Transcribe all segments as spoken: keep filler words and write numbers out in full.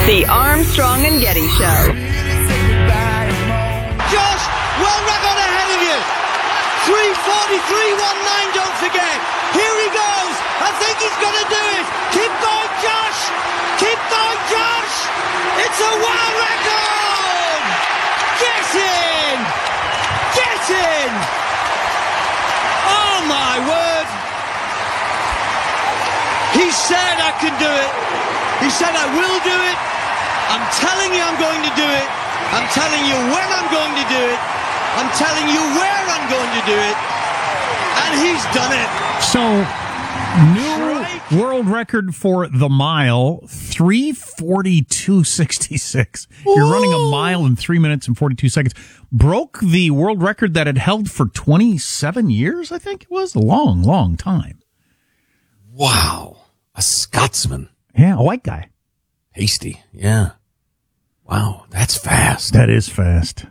The Armstrong and Getty Show. Josh, well record ahead of you. three forty-three nineteen, don't forget. Here he goes. I think he's going to do it. Keep going, Josh. Keep going, Josh. It's a world record. Get in. Get in. Oh, my word. He said I can do it. He said I will do it. I'm telling you I'm going to do it. I'm telling you when I'm going to do it. I'm telling you where I'm going to do it. And he's done it. So, new world record for the mile, three forty-two sixty-six. You're running a mile in three minutes and forty-two seconds. Broke the world record that had held for twenty-seven years, I think it was. A long, long time. Wow. A Scotsman. Yeah, a white guy. Hasty. Yeah. Wow, that's fast. That is fast.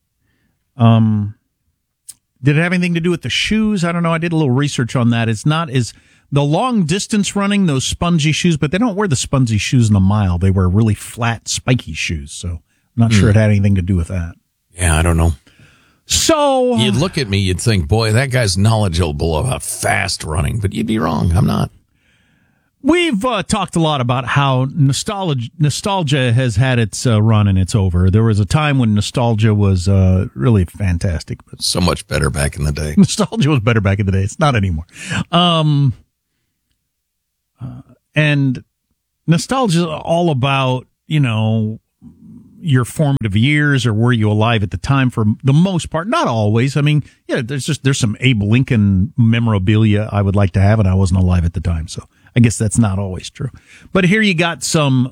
Um, did it have anything to do with the shoes? I don't know. I did a little research on that. It's not as the long distance running, those spongy shoes, but they don't wear the spongy shoes in a mile. They wear really flat, spiky shoes. So I'm not mm. sure it had anything to do with that. Yeah, I don't know. So you'd look at me, you'd think, boy, that guy's knowledgeable about fast running, but you'd be wrong. I'm not. We've uh, talked a lot about how nostalgia, nostalgia has had its uh, run and it's over. There was a time when nostalgia was uh, really fantastic. But so much better back in the day. Nostalgia was better back in the day. It's not anymore. Um, uh, and nostalgia is all about, you know, your formative years or were you alive at the time for the most part. Not always. I mean, yeah, there's just there's some Abe Lincoln memorabilia I would like to have, and I wasn't alive at the time, so I guess that's not always true. But here you got some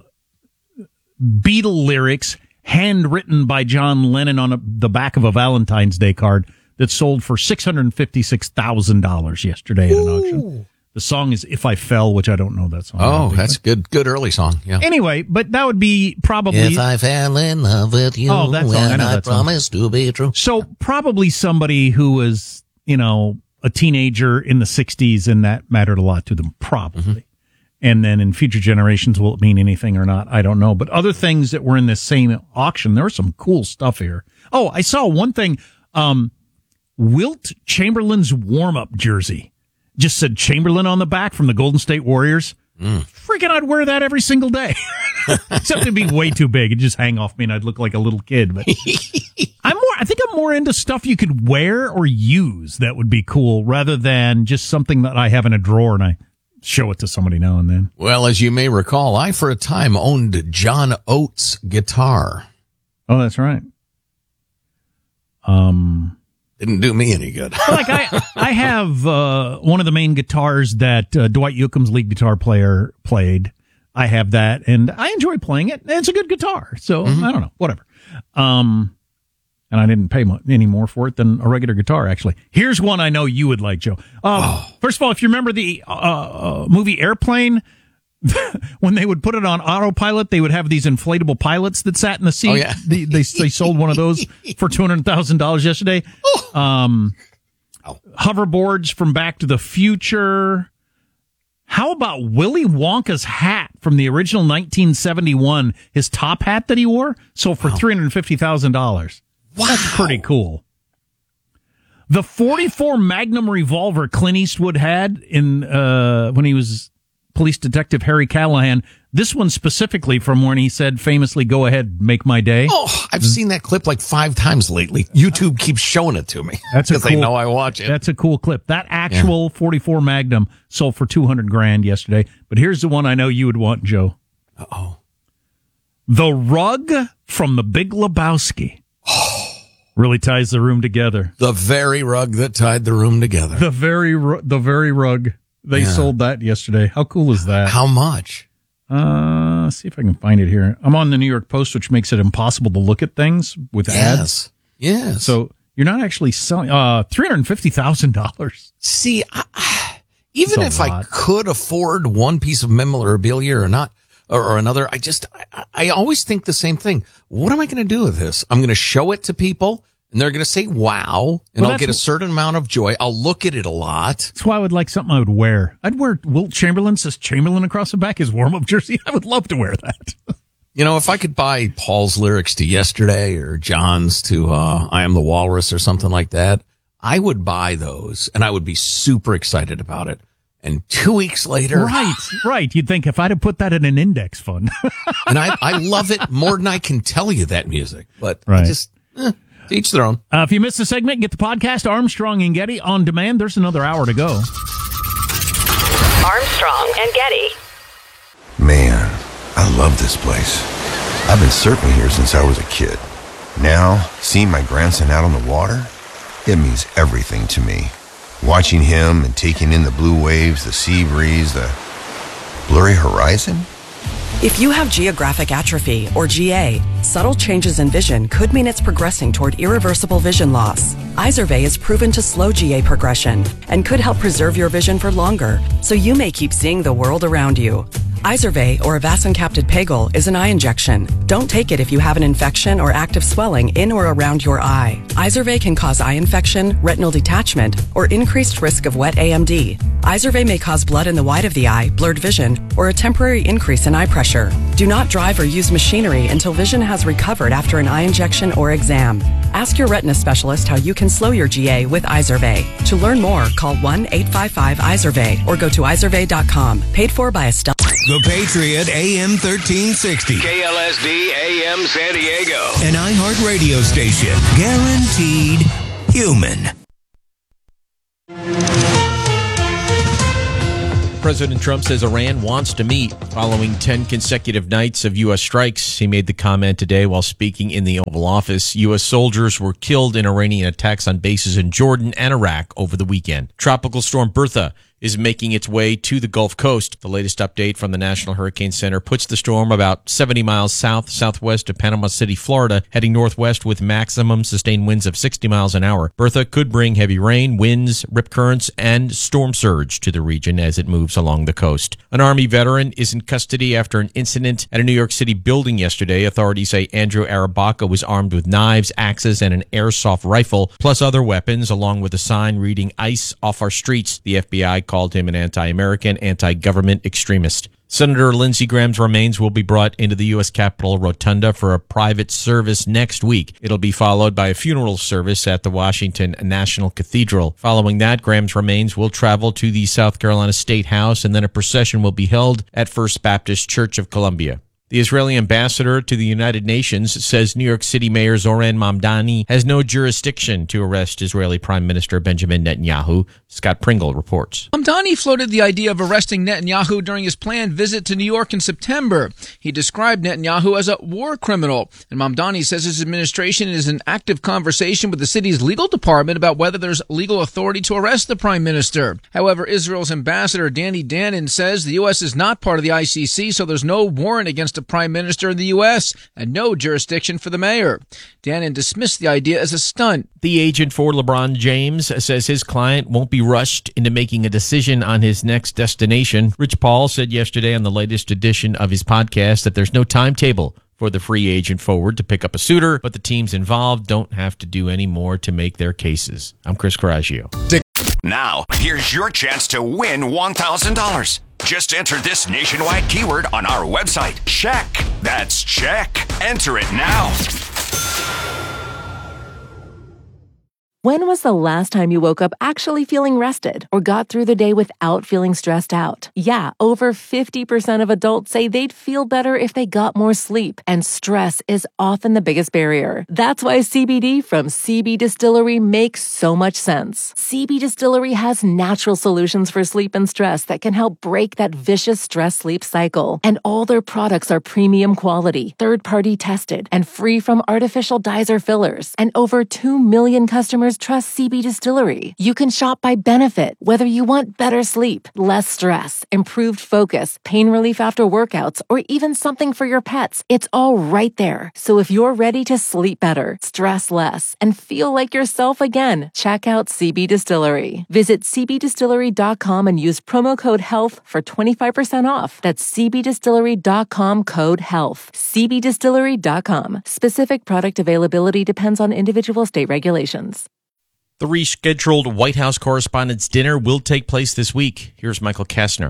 Beatle lyrics handwritten by John Lennon on a, the back of a Valentine's Day card that sold for six hundred fifty-six thousand dollars yesterday at an auction. The song is If I Fell, which I don't know that song. Oh, that's good. Good early song. Yeah. Anyway, but that would be probably... If I fell in love with you, oh, that song. I, know I that promise song. to be true. So probably somebody who was, you know, a teenager in the sixties, and that mattered a lot to them, probably. Mm-hmm. And then in future generations, will it mean anything or not? I don't know. But other things that were in this same auction, there was some cool stuff here. Oh, I saw one thing. Um, Wilt Chamberlain's warm-up jersey. Just said Chamberlain on the back from the Golden State Warriors. Mm. Freaking, I'd wear that every single day. Except it'd be way too big. It'd just hang off me and I'd look like a little kid. But I'm more, I think I'm more into stuff you could wear or use that would be cool rather than just something that I have in a drawer and I show it to somebody now and then. Well, as you may recall, I for a time owned John Oates guitar. Oh, that's right. Um... Didn't do me any good. Like I, I have uh, one of the main guitars that uh, Dwight Yoakam's lead guitar player played. I have that, and I enjoy playing it. It's a good guitar, so mm-hmm. I don't know, whatever. Um, and I didn't pay much, any more for it than a regular guitar, actually. Here's one I know you would like, Joe. Um, oh. First of all, if you remember the uh, uh, movie Airplane, when they would put it on autopilot, they would have these inflatable pilots that sat in the seat. Oh, yeah. they, they they sold one of those for two hundred thousand dollars yesterday. Um, oh. Hoverboards from Back to the Future. How about Willy Wonka's hat from the original nineteen seventy-one? His top hat that he wore sold for wow. three hundred fifty thousand dollars. Wow. That's pretty cool. The forty-four Magnum revolver Clint Eastwood had in uh, when he was Police Detective Harry Callahan. This one specifically from when he said famously, "Go ahead, make my day." Oh, I've seen that clip like five times lately. YouTube keeps showing it to me. That's because cool, they know I watch it. That's a cool clip. That actual yeah. forty-four Magnum sold for two hundred grand yesterday. But here's the one I know you would want, Joe. Uh oh. The rug from The Big Lebowski. Really ties the room together. The very rug that tied the room together. The very, ru- the very rug. They yeah. sold that yesterday. How cool is that? How much? Uh, let's see if I can find it here. I'm on the New York Post, which makes it impossible to look at things with yes. ads. Yes. So you're not actually selling, uh, three hundred fifty thousand dollars. See, I, even if lot. I could afford one piece of memorabilia or not, or, or another, I just, I, I always think the same thing. What am I going to do with this? I'm going to show it to people. And they're going to say, wow, and well, I'll get a certain amount of joy. I'll look at it a lot. That's why I would like something I would wear. I'd wear Wilt Chamberlain, says Chamberlain across the back, his warm-up jersey. I would love to wear that. You know, if I could buy Paul's lyrics to Yesterday or John's to uh, I Am the Walrus or something like that, I would buy those and I would be super excited about it. And two weeks later... Right, right. You'd think if I'd have put that in an index fund. And I, I love it more than I can tell you that music. But right. I just... Eh, to each their own. Uh, if you missed the segment, get the podcast Armstrong and Getty on demand. There's another hour to go. Armstrong and Getty. Man, I love this place. I've been surfing here since I was a kid. Now, seeing my grandson out on the water, it means everything to me. Watching him and taking in the blue waves, the sea breeze, the blurry horizon. If you have geographic atrophy, or G A, subtle changes in vision could mean it's progressing toward irreversible vision loss. Izervay is proven to slow G A progression and could help preserve your vision for longer, so you may keep seeing the world around you. Izervay, or avacincaptad pegol, is an eye injection. Don't take it if you have an infection or active swelling in or around your eye. Izervay can cause eye infection, retinal detachment, or increased risk of wet A M D. Izervay may cause blood in the white of the eye, blurred vision, or a temporary increase in eye pressure. Do not drive or use machinery until vision has recovered after an eye injection or exam. Ask your retina specialist how you can slow your G A with Izervay. To learn more, call one eight five five Izervay or go to izervay dot com. Paid for by Estelle. The Patriot A M thirteen sixty. K L S D A M San Diego. An iHeart radio station. Guaranteed human. President Trump says Iran wants to meet following ten consecutive nights of U S strikes. He made the comment today while speaking in the Oval Office. U S soldiers were killed in Iranian attacks on bases in Jordan and Iraq over the weekend. Tropical storm Bertha is making its way to the Gulf Coast. The latest update from the National Hurricane Center puts the storm about seventy miles south, southwest of Panama City, Florida, heading northwest with maximum sustained winds of sixty miles an hour. Bertha could bring heavy rain, winds, rip currents, and storm surge to the region as it moves along the coast. An Army veteran is in custody after an incident at a New York City building yesterday. Authorities say Andrew Arabaka was armed with knives, axes, and an airsoft rifle, plus other weapons, along with a sign reading "ICE off our streets." The F B I called him an anti-American, anti-government extremist. Senator Lindsey Graham's remains will be brought into the U S Capitol Rotunda for a private service next week. It'll be followed by a funeral service at the Washington National Cathedral. Following that, Graham's remains will travel to the South Carolina State House, and then a procession will be held at First Baptist Church of Columbia. The Israeli ambassador to the United Nations says New York City Mayor Zoran Mamdani has no jurisdiction to arrest Israeli Prime Minister Benjamin Netanyahu. Scott Pringle reports. Mamdani floated the idea of arresting Netanyahu during his planned visit to New York in September. He described Netanyahu as a war criminal, and Mamdani says his administration is in active conversation with the city's legal department about whether there's legal authority to arrest the prime minister. However, Israel's ambassador Danny Danon says the U S is not part of the I C C, so there's no warrant against a prime minister in the U S and no jurisdiction for the mayor. Danon dismissed the idea as a stunt. The agent for LeBron James says his client won't be rushed into making a decision on his next destination. Rich Paul said yesterday on the latest edition of his podcast that there's no timetable for the free agent forward to pick up a suitor, but the teams involved don't have to do any more to make their cases. I'm Chris Coraggio. Now, here's your chance to win one thousand dollars. Just enter this nationwide keyword on our website. Check. That's check. Enter it now. When was the last time you woke up actually feeling rested or got through the day without feeling stressed out? Yeah, over fifty percent of adults say they'd feel better if they got more sleep, and stress is often the biggest barrier. That's why C B D from C B Distillery makes so much sense. C B Distillery has natural solutions for sleep and stress that can help break that vicious stress-sleep cycle. And all their products are premium quality, third-party tested, and free from artificial dyes or fillers. And over two million customers trust C B Distillery. You can shop by benefit, whether you want better sleep, less stress, improved focus, pain relief after workouts, or even something for your pets. It's all right there. So if you're ready to sleep better, stress less, and feel like yourself again, check out C B Distillery. Visit c b distillery dot com and use promo code HEALTH for twenty-five percent off. That's c b distillery dot com code HEALTH. c b distillery dot com. Specific product availability depends on individual state regulations. The rescheduled White House Correspondents' Dinner will take place this week. Here's Michael Kastner.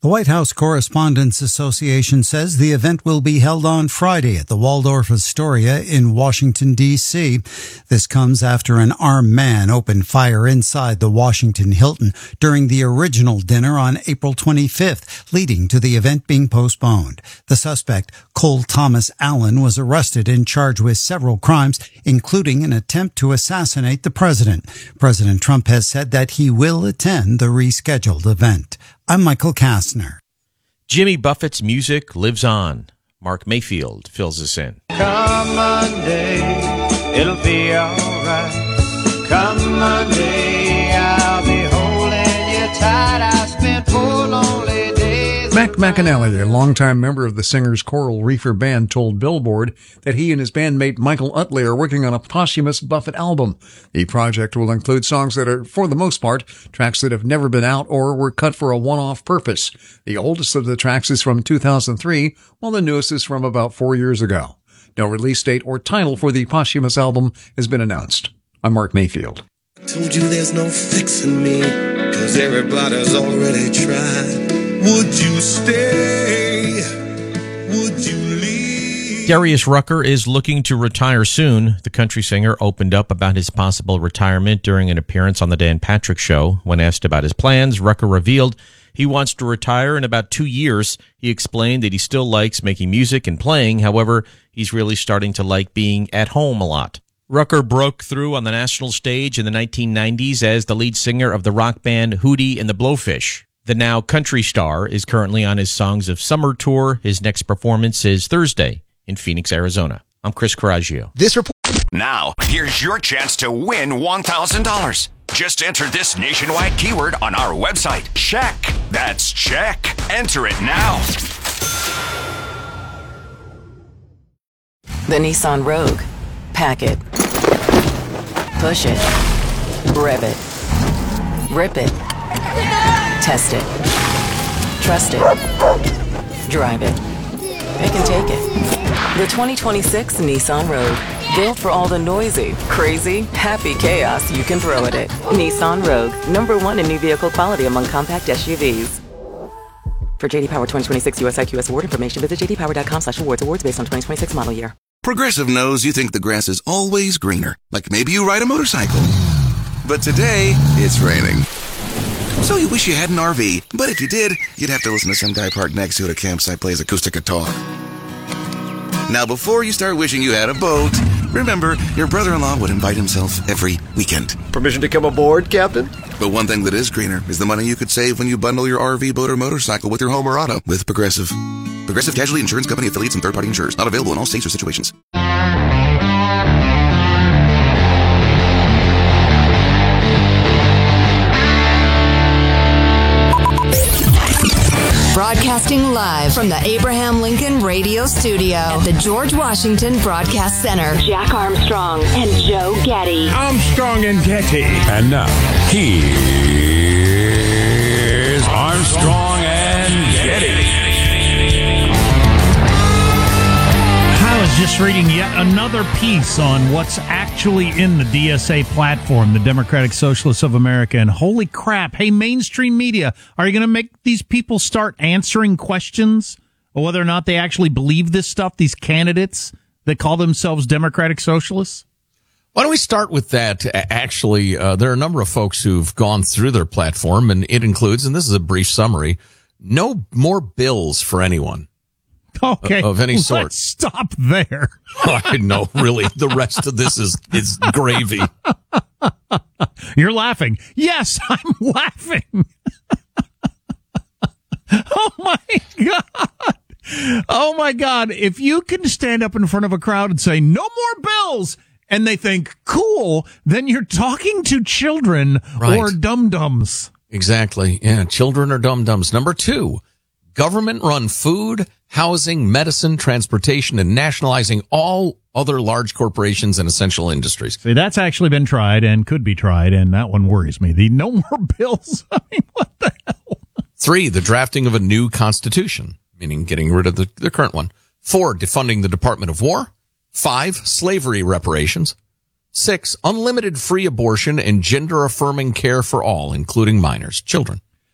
The White House Correspondents Association says the event will be held on Friday at the Waldorf Astoria in Washington, D C This comes after an armed man opened fire inside the Washington Hilton during the original dinner on April twenty-fifth, leading to the event being postponed. The suspect, Cole Thomas Allen, was arrested and charged with several crimes, including an attempt to assassinate the president. President Trump has said that he will attend the rescheduled event. I'm Michael Kastner. Jimmy Buffett's music lives on. Mark Mayfield fills us in. Come Monday, it'll be alright. Come Monday, I'll be holding you tight. I spent four lonely days. Mac McAnally, a longtime member of the Singers Coral Reefer Band, told Billboard that he and his bandmate Michael Utley are working on a posthumous Buffett album. The project will include songs that are, for the most part, tracks that have never been out or were cut for a one-off purpose. The oldest of the tracks is from two thousand three, while the newest is from about four years ago. No release date or title for the posthumous album has been announced. I'm Mark Mayfield. Told you there's no fixing me, 'cause everybody's already tried. Would you stay? Would you leave? Darius Rucker is looking to retire soon. The country singer opened up about his possible retirement during an appearance on the Dan Patrick Show. When asked about his plans, Rucker revealed he wants to retire in about two years. He explained that he still likes making music and playing. However, he's really starting to like being at home a lot. Rucker broke through on the national stage in the nineteen nineties as the lead singer of the rock band Hootie and the Blowfish. The now country star is currently on his Songs of Summer tour. His next performance is Thursday in Phoenix, Arizona. I'm Chris Coraggio. This report. Now, here's your chance to win one thousand dollars. Just enter this nationwide keyword on our website. Check. That's check. Enter it now. The Nissan Rogue. Pack it. Push it. Rev it. Rip it. Test it. Trust it. Drive it. Pick and take it. The twenty twenty-six Nissan Rogue. Built for all the noisy, crazy, happy chaos you can throw at it. Nissan Rogue. Number one in new vehicle quality among compact S U Vs. For J D Power twenty twenty-six U S I Q S award information, visit j d power dot com slash awards. Awards based on twenty twenty-six model year. Progressive knows you think the grass is always greener. Like maybe you ride a motorcycle. But today, it's raining. So you wish you had an R V, but if you did, you'd have to listen to some guy parked next to you at a campsite plays acoustic guitar. Now, before you start wishing you had a boat, remember, your brother-in-law would invite himself every weekend. Permission to come aboard, Captain? But one thing that is greener is the money you could save when you bundle your R V, boat, or motorcycle with your home or auto with Progressive. Progressive Casualty Insurance Company affiliates and third-party insurers. Not available in all states or situations. Broadcasting live from the Abraham Lincoln Radio Studio at the George Washington Broadcast Center. Jack Armstrong and Joe Getty. Armstrong and Getty. And now, here's Armstrong and Getty. I was just reading yet another piece on what's actually in the D S A platform, the Democratic Socialists of America, and holy crap, hey, mainstream media, are you going to make these people start answering questions or whether or not they actually believe this stuff, these candidates that call themselves Democratic Socialists? Why don't we start with that? Actually, uh, there are a number of folks who've gone through their platform, and it includes, and this is a brief summary, no more bills for anyone. Okay, of any sort. Let's stop there. I know, really. The rest of this is is gravy. You're laughing. Yes, I'm laughing. Oh my God. Oh my God. If you can stand up in front of a crowd and say, no more bills, and they think, cool, then you're talking to children Right. or dum-dums. Exactly. Yeah, children are dum-dums. Number two, government-run food, housing, medicine, transportation, and nationalizing all other large corporations and essential industries. See, that's actually been tried and could be tried, and that one worries me. The no more bills. I mean, what the hell? Three, the drafting of a new constitution, meaning getting rid of the, the current one. Four, defunding the Department of War. Five, slavery reparations. Six, unlimited free abortion and gender-affirming care for all, including minors, children.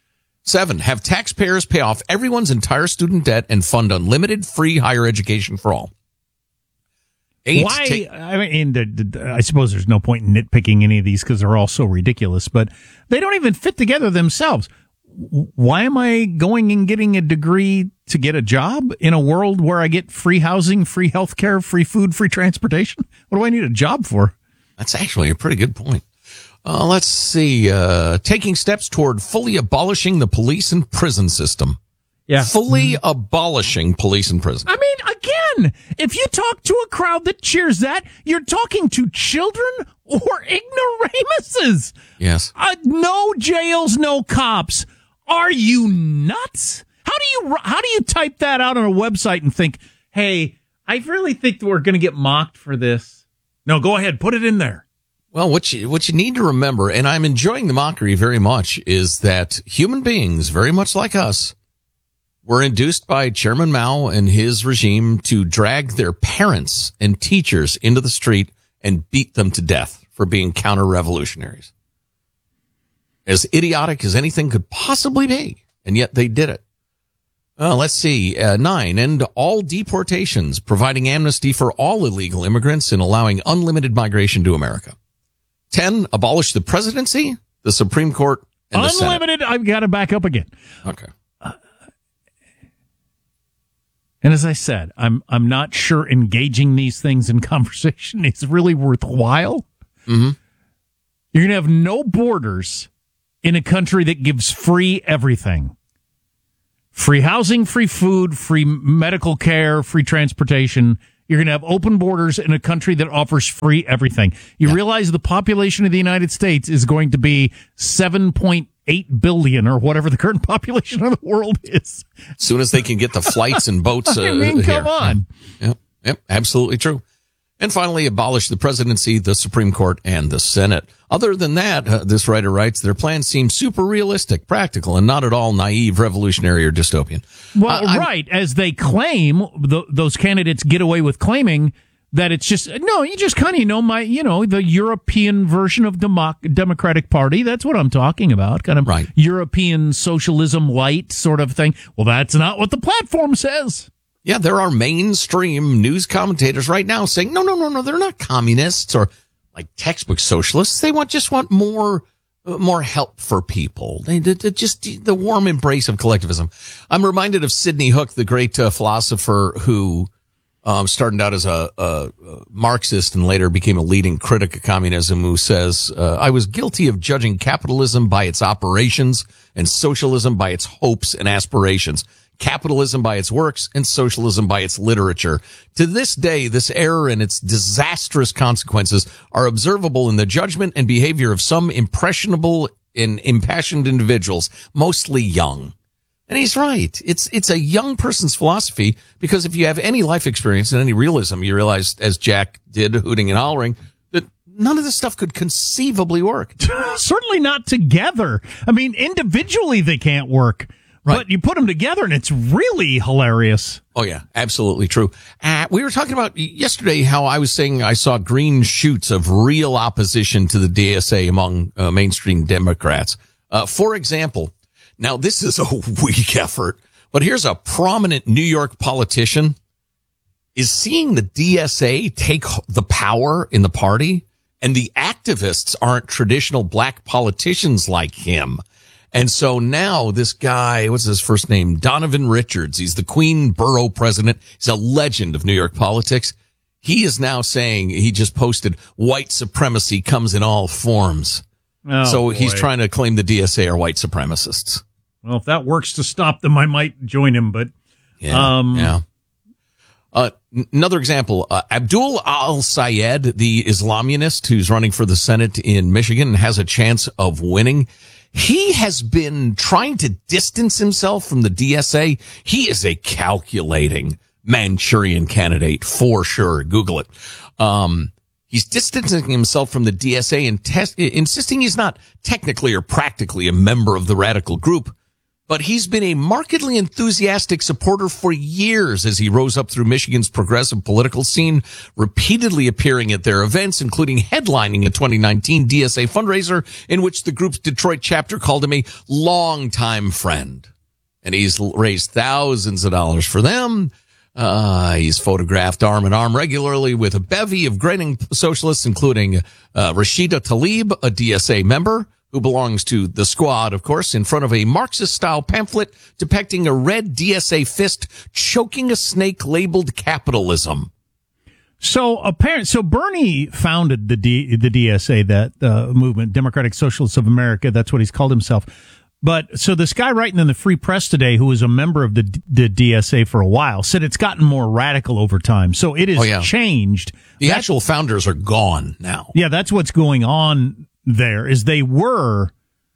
Seven, have taxpayers pay off everyone's entire student debt and fund unlimited free higher education for all. Eight, Why? take- I mean, the, the, I suppose there's no point in nitpicking any of these because they're all so ridiculous, but they don't even fit together themselves. Why am I going and getting a degree to get a job in a world where I get free housing, free health care, free food, free transportation? What do I need a job for? That's actually a pretty good point. Uh, let's see. Uh, taking steps toward fully abolishing the police and prison system. Yeah. Fully abolishing police and prison. I mean, again, if you talk to a crowd that cheers that, you're talking to children or ignoramuses. Yes. Uh, no jails, no cops. Are you nuts? How do you how do you type that out on a website and think, hey, I really think we're going to get mocked for this? No, go ahead, put it in there. Well, what you, what you need to remember, and I'm enjoying the mockery very much, is that human beings, very much like us, were induced by Chairman Mao and his regime to drag their parents and teachers into the street and beat them to death for being counter-revolutionaries. As idiotic as anything could possibly be, and yet they did it. Uh, let's see. Uh, nine, end all deportations, providing amnesty for all illegal immigrants and allowing unlimited migration to America. Ten, abolish the presidency, the Supreme Court, and the Senate. Unlimited, I've got to back up again. Okay. Uh, and as I said, I'm I'm not sure engaging these things in conversation is really worthwhile. Mm-hmm. You're going to have no borders in a country that gives free everything. Free housing, free food, free medical care, free transportation. You're going to have open borders in a country that offers free everything. You yeah. realize the population of the United States is going to be seven point eight billion or whatever the current population of the world is. As soon as they can get the flights and boats. Uh, I mean, come here. on. Yep, yep, absolutely true. And finally, abolish the presidency, the Supreme Court, and the Senate. Other than that, uh, this writer writes, their plans seem super realistic, practical, and not at all naive, revolutionary, or dystopian. Well, uh, right. As they claim, the, those candidates get away with claiming that it's just, no, you just kind of, you know, my, you know, the European version of democ- Democratic Party. That's what I'm talking about. Kind of right. European socialism light sort of thing. Well, that's not what the platform says. Yeah, there are mainstream news commentators right now saying, no, no, no, no, they're not communists or like textbook socialists. They want just want more uh, more help for people. They, they, they just the warm embrace of collectivism. I'm reminded of Sidney Hook, the great uh, philosopher who um, started out as a, a, a Marxist and later became a leading critic of communism, who says, uh, I was guilty of judging capitalism by its operations and socialism by its hopes and aspirations. Capitalism by its works and socialism by its literature. To this day, this error and its disastrous consequences are observable in the judgment and behavior of some impressionable and impassioned individuals, mostly young. And he's right. It's, it's a young person's philosophy, because if you have any life experience and any realism, you realize, as Jack did, hooting and hollering, that none of this stuff could conceivably work. Certainly not together. I mean, individually they can't work. Right. But you put them together and it's really hilarious. Oh, yeah, absolutely true. Uh, we were talking about yesterday how I was saying I saw green shoots of real opposition to the D S A among uh, mainstream Democrats. Uh, for example, now this is a weak effort, but here's a prominent New York politician is seeing the D S A take the power in the party, and the activists aren't traditional black politicians like him. And so now this guy, what's his first name? Donovan Richards. He's the Queen Borough president. He's a legend of New York politics. He is now saying, he just posted, white supremacy comes in all forms. Oh, so boy. he's trying to claim the D S A are white supremacists. Well, if that works to stop them, I might join him, but... Yeah, um, yeah. Uh, n- another example, uh, Abdul al-Sayed, the Islamunist who's running for the Senate in Michigan and has a chance of winning. He has been trying to distance himself from the D S A. He is a calculating Manchurian candidate for sure. Google it. Um, he's distancing himself from the D S A and test, insisting he's not technically or practically a member of the radical group. but he's been a markedly enthusiastic supporter for years as he rose up through Michigan's progressive political scene, repeatedly appearing at their events, including headlining a twenty nineteen D S A fundraiser in which the group's Detroit chapter called him a longtime friend. And he's raised thousands of dollars for them. Uh, he's photographed arm in arm regularly with a bevy of grinning socialists, including uh, Rashida Tlaib, a D S A member who belongs to the Squad, of course, in front of a Marxist-style pamphlet depicting a red D S A fist choking a snake labeled capitalism. So apparently, so Bernie founded the D, the D S A, that uh, movement, Democratic Socialists of America. That's what he's called himself. But so this guy writing in the Free Press today, who was a member of the the D S A for a while, said it's gotten more radical over time. So it has oh, yeah. changed. The that's, actual founders are gone now. Yeah, that's what's going on there. Is they were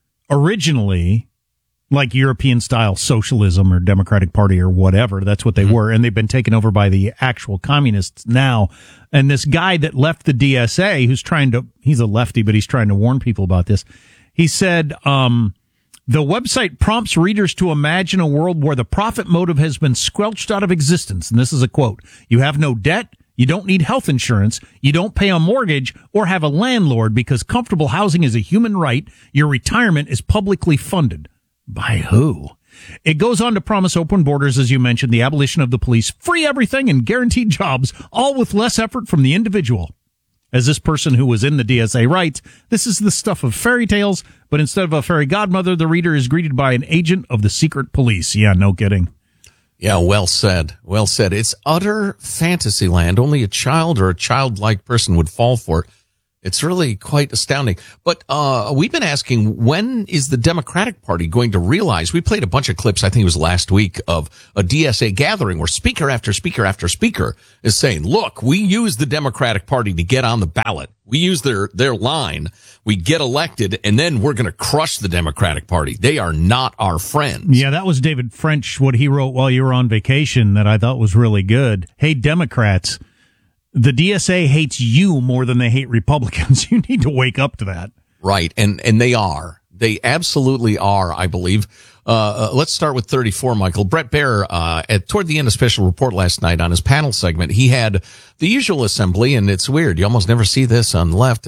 originally like European style socialism or Democratic Party or whatever. That's what they mm-hmm. were, and they've been taken over by the actual communists now. And this guy that left the D S A, who's trying to, he's a lefty, but he's trying to warn people about this. He said, um, the website prompts readers to imagine a world where the profit motive has been squelched out of existence. And this is a quote. You have no debt. You don't need health insurance. You don't pay a mortgage or have a landlord because comfortable housing is a human right. Your retirement is publicly funded. By who? It goes on to promise open borders, as you mentioned, the abolition of the police, free everything, and guaranteed jobs, all with less effort from the individual. As this person who was in the D S A writes, this is the stuff of fairy tales, but instead of a fairy godmother, the reader is greeted by an agent of the secret police. Yeah, no kidding. Yeah, well said. Well said. It's utter fantasy land. Only a child or a childlike person would fall for it. It's really quite astounding. But uh we've been asking, when is the Democratic Party going to realize? We played a bunch of clips, I think it was last week, of a D S A gathering where speaker after speaker after speaker is saying, look, we use the Democratic Party to get on the ballot. We use their their line. We get elected, and then we're going to crush the Democratic Party. They are not our friends. Yeah, that was David French, what he wrote while you were on vacation, that I thought was really good. Hey, Democrats, the D S A hates you more than they hate Republicans. You need to wake up to that. Right. And, and they are. They absolutely are, I believe. Uh, uh let's start with thirty-four, Michael. Bret Baier, uh, at, toward the end of Special Report last night on his panel segment, he had the usual assembly, and it's weird. You almost never see this on the left.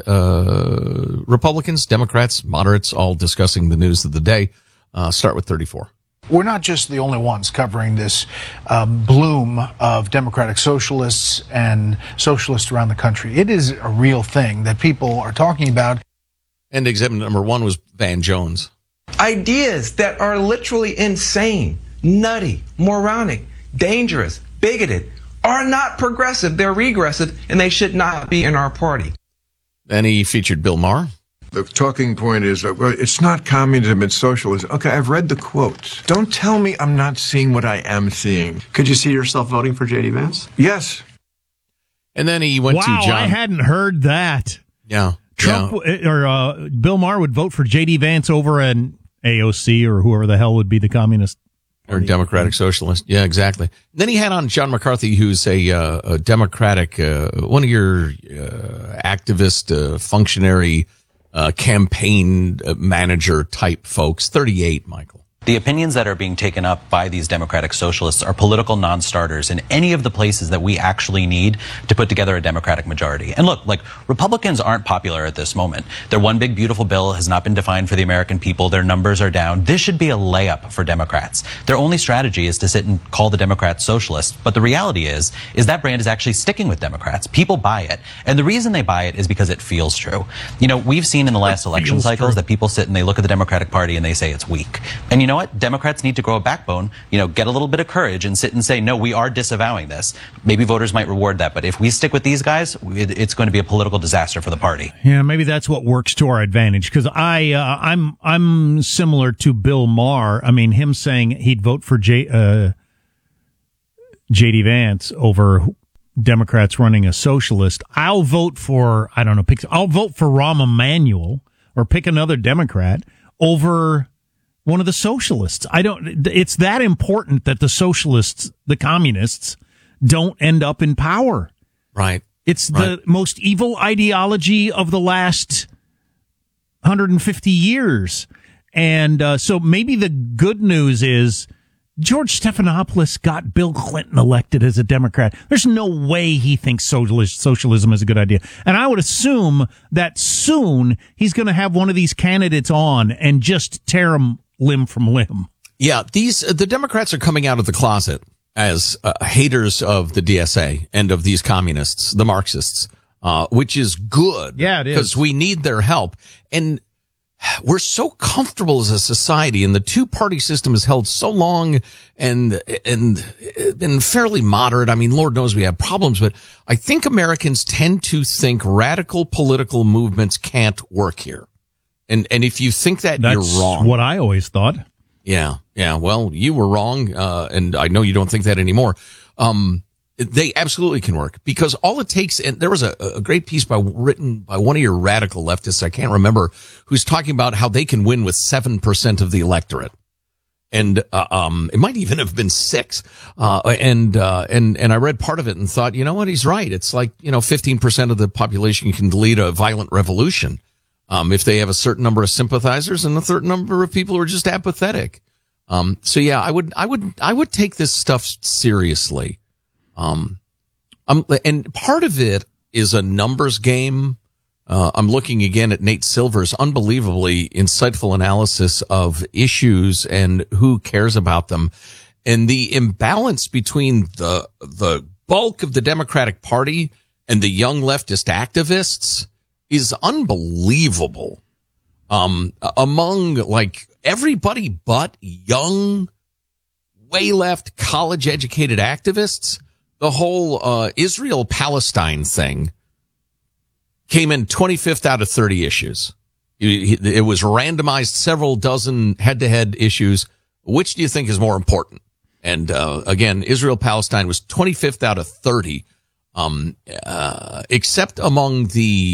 Uh, Republicans, Democrats, moderates, all discussing the news of the day. Uh, start with thirty-four. We're not just the only ones covering this um, bloom of democratic socialists and socialists around the country. It is a real thing that people are talking about. And exhibit number one was Van Jones. Ideas that are literally insane, nutty, moronic, dangerous, bigoted, are not progressive. They're regressive, and they should not be in our party. Then he featured Bill Maher. The talking point is, uh, well, it's not communism, it's socialism. Okay, I've read the quotes. Don't tell me I'm not seeing what I am seeing. Could you see yourself voting for J D Vance? Yes. And then he went wow, to John. I hadn't heard that. Yeah. Trump yeah. or uh, Bill Maher would vote for J D Vance over an A O C or whoever the hell would be the communist. Or Democratic Socialist. Yeah, exactly. Then he had on John McCarthy, who's a, uh, a Democratic, uh, one of your uh, activist, uh, functionary, Uh, campaign manager type folks. thirty-eight, Michael. The opinions that are being taken up by these Democratic Socialists are political non-starters in any of the places that we actually need to put together a Democratic majority. And look, like, Republicans aren't popular at this moment. Their one big beautiful bill has not been defined for the American people. Their numbers are down. This should be a layup for Democrats. Their only strategy is to sit and call the Democrats socialist. But the reality is, is that brand is actually sticking with Democrats. People buy it. And the reason they buy it is because it feels true. You know, we've seen in the last election cycles true. that people sit and they look at the Democratic Party and they say it's weak. And you know what? Democrats need to grow a backbone, you know, get a little bit of courage and sit and say, no, we are disavowing this. Maybe voters might reward that. But if we stick with these guys, it, it's going to be a political disaster for the party. Yeah, maybe that's what works to our advantage. Because I, uh, I'm, I'm similar to Bill Maher. I mean, him saying he'd vote for J, uh, J D Vance over Democrats running a socialist. I'll vote for, I don't know, pick, I'll vote for Rahm Emanuel or pick another Democrat over one of the socialists. I don't, it's that important that the socialists, the communists, don't end up in power. Right. It's right. the most evil ideology of the last one hundred fifty years. And uh, so maybe the good news is George Stephanopoulos got Bill Clinton elected as a Democrat. There's no way he thinks socialist, socialism is a good idea. And I would assume that soon he's going to have one of these candidates on and just tear him limb from limb. Yeah, these the Democrats are coming out of the closet as uh, haters of the D S A and of these communists, the Marxists, uh, which is good. Yeah, it is. Because we need their help. And we're so comfortable as a society, and the two-party system has held so long and and been fairly moderate. I mean, Lord knows we have problems, but I think Americans tend to think radical political movements can't work here. And and if you think that, That's you're wrong. What I always thought. Yeah, yeah. Well, you were wrong, uh, and I know you don't think that anymore. Um, they absolutely can work because all it takes, and there was a, a great piece by written by one of your radical leftists, I can't remember, who's talking about how they can win with seven percent of the electorate. And, uh, um, it might even have been six. Uh, and, uh, and, and I read part of it and thought, you know what? He's right. It's like, you know, fifteen percent of the population can lead a violent revolution. Um, if they have a certain number of sympathizers and a certain number of people who are just apathetic. Um, so yeah, I would, I would, I would take this stuff seriously. Um, um, and part of it is a numbers game. Uh, I'm looking again at Nate Silver's unbelievably insightful analysis of issues and who cares about them. And the imbalance between the, the bulk of the Democratic Party and the young leftist activists is unbelievable. Um, among like everybody but young, way left, college educated activists, the whole, uh, Israel-Palestine thing came in twenty-fifth out of thirty issues. It was randomized several dozen head-to-head issues. Which do you think is more important? And, uh, again, Israel-Palestine was twenty-fifth out of thirty, um, uh, except among the